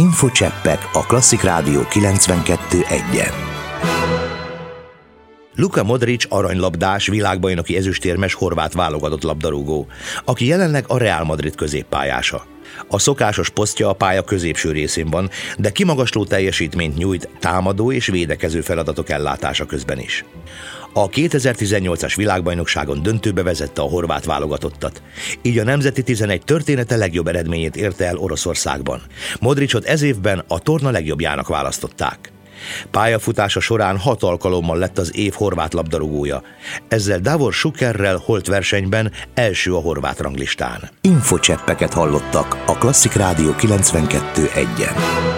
Infocseppek a Klasszik Rádió 92.1-en. Luka Modric aranylabdás, világbajnoki ezüstérmes horvát válogatott labdarúgó, aki jelenleg a Real Madrid középpályása. A szokásos posztja a pálya középső részén van, de kimagasló teljesítményt nyújt támadó és védekező feladatok ellátása közben is. A 2018-as világbajnokságon döntőbe vezette a horvát válogatottat, így a Nemzeti 11 története legjobb eredményét érte el Oroszországban. Modricot ez évben a torna legjobbjának választották. Pályafutása során 6 alkalommal lett az év horvát labdarúgója. Ezzel Davor Šukerrel holt versenyben első a horvát ranglistán. Infocseppeket hallottak a Klasszik Rádió 92.1-en.